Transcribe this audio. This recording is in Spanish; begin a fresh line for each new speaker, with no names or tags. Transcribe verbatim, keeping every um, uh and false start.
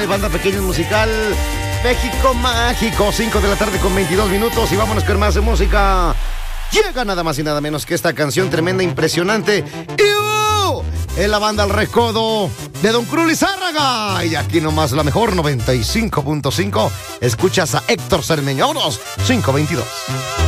Banda Pequeños Musical, México Mágico, cinco de la tarde con veintidós minutos y vámonos con más de música. Llega nada más y nada menos que esta canción tremenda, impresionante. ¡Iu! Es la banda El Recodo de Don Cruz Lizárraga. Y aquí nomás la mejor noventa y cinco punto cinco. Escuchas a Héctor Cermeño. ¡Vámonos! cinco veintidós.